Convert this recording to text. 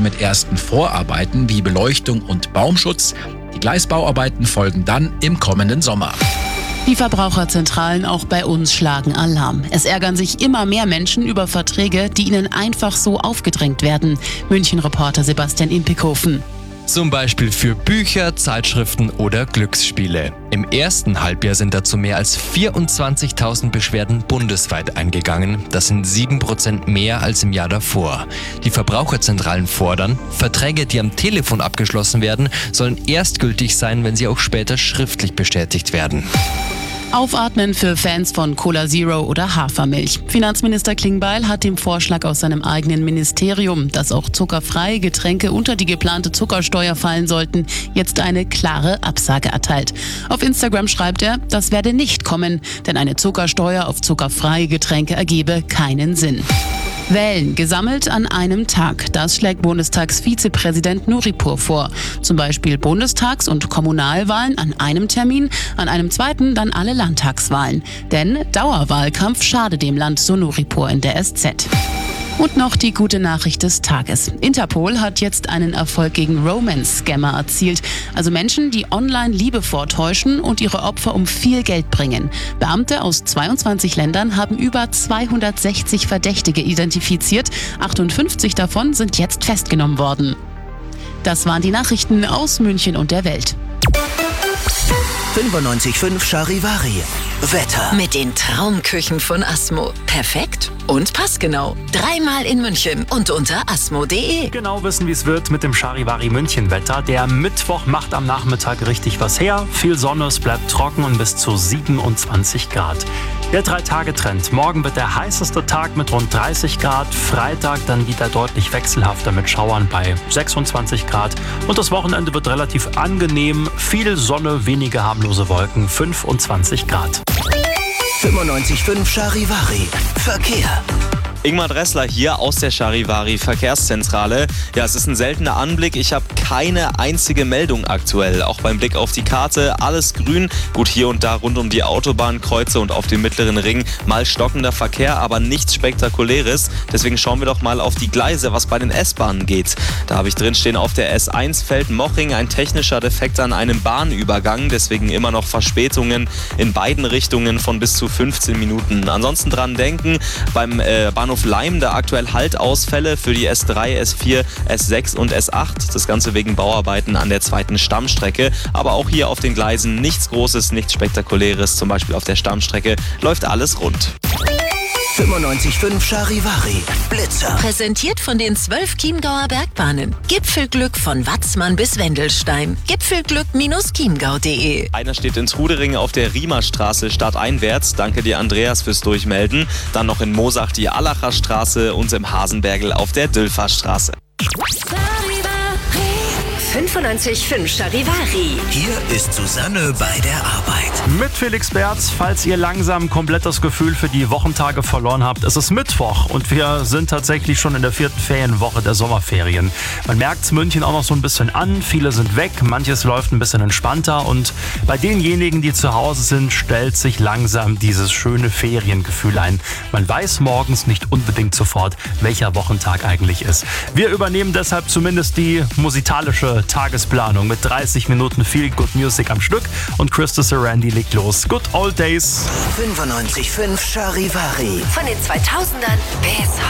mit ersten Vorarbeiten wie Beleuchtung und Baumschutz. Die Gleisbauarbeiten folgen dann im kommenden Sommer. Die Verbraucherzentralen auch bei uns schlagen Alarm. Es ärgern sich immer mehr Menschen über Verträge, die ihnen einfach so aufgedrängt werden. München-Reporter Sebastian Impikhofen. Zum Beispiel für Bücher, Zeitschriften oder Glücksspiele. Im ersten Halbjahr sind dazu mehr als 24.000 Beschwerden bundesweit eingegangen. Das sind 7% mehr als im Jahr davor. Die Verbraucherzentralen fordern, Verträge, die am Telefon abgeschlossen werden, sollen erstgültig sein, wenn sie auch später schriftlich bestätigt werden. Aufatmen für Fans von Cola Zero oder Hafermilch. Finanzminister Klingbeil hat dem Vorschlag aus seinem eigenen Ministerium, dass auch zuckerfreie Getränke unter die geplante Zuckersteuer fallen sollten, jetzt eine klare Absage erteilt. Auf Instagram schreibt er, das werde nicht kommen, denn eine Zuckersteuer auf zuckerfreie Getränke ergebe keinen Sinn. Wählen gesammelt an einem Tag. Das schlägt Bundestagsvizepräsident Nuripur vor. Zum Beispiel Bundestags- und Kommunalwahlen an einem Termin, an einem zweiten dann alle Landtagswahlen. Denn Dauerwahlkampf schade dem Land, so Nuripur in der SZ. Und noch die gute Nachricht des Tages. Interpol hat jetzt einen Erfolg gegen Romance-Scammer erzielt. Also Menschen, die online Liebe vortäuschen und ihre Opfer um viel Geld bringen. Beamte aus 22 Ländern haben über 260 Verdächtige identifiziert. 58 davon sind jetzt festgenommen worden. Das waren die Nachrichten aus München und der Welt. 95.5 Charivari. Wetter. Mit den Traumküchen von Asmo. Perfekt und passgenau. 3-mal in München und unter asmo.de. Genau wissen, wie es wird mit dem Charivari München Wetter. Der Mittwoch macht am Nachmittag richtig was her. Viel Sonne, es bleibt trocken und bis zu 27 Grad. Der 3-Tage-Trend. Morgen wird der heißeste Tag mit rund 30 Grad. Freitag dann wieder deutlich wechselhafter mit Schauern bei 26 Grad. Und das Wochenende wird relativ angenehm. Viel Sonne, wenige harmlose Wolken, 25 Grad. 95.5 Charivari. Verkehr. Ingmar Dressler hier aus der Charivari Verkehrszentrale. Ja, es ist ein seltener Anblick. Ich habe keine einzige Meldung aktuell. Auch beim Blick auf die Karte, alles grün. Gut, hier und da rund um die Autobahnkreuze und auf dem mittleren Ring mal stockender Verkehr, aber nichts Spektakuläres. Deswegen schauen wir doch mal auf die Gleise, was bei den S-Bahnen geht. Da habe ich drinstehen, auf der S1 Feldmoching ein technischer Defekt an einem Bahnübergang. Deswegen immer noch Verspätungen in beiden Richtungen von bis zu 15 Minuten. Ansonsten dran denken, beim Bahnhof Leim, da aktuell Haltausfälle für die S3, S4, S6 und S8. Das Ganze wegen Bauarbeiten an der zweiten Stammstrecke. Aber auch hier auf den Gleisen nichts Großes, nichts Spektakuläres. Zum Beispiel auf der Stammstrecke läuft alles rund. 95.5 Charivari. Blitzer. Präsentiert von den 12 Chiemgauer Bergbahnen. Gipfelglück von Watzmann bis Wendelstein. Gipfelglück-chiemgau.de. Einer steht in Trudering auf der Riemerstraße stadteinwärts. Danke dir, Andreas, fürs Durchmelden. Dann noch in Moosach die Allacher Straße und im Hasenbergl auf der Dülferstraße. 95.5 Charivari. Hier ist Susanne bei der Arbeit. Mit Felix Berz, falls ihr langsam komplett das Gefühl für die Wochentage verloren habt. Es ist Mittwoch und wir sind tatsächlich schon in der 4. Ferienwoche der Sommerferien. Man merkt München auch noch so ein bisschen an. Viele sind weg, manches läuft ein bisschen entspannter und bei denjenigen, die zu Hause sind, stellt sich langsam dieses schöne Feriengefühl ein. Man weiß morgens nicht unbedingt sofort, welcher Wochentag eigentlich ist. Wir übernehmen deshalb zumindest die musikalische Tagesplanung mit 30 Minuten Feel Good Music am Stück und Krista Sarandon legt los. Good Old Days. 95.5 Charivari. Von den 2000ern bis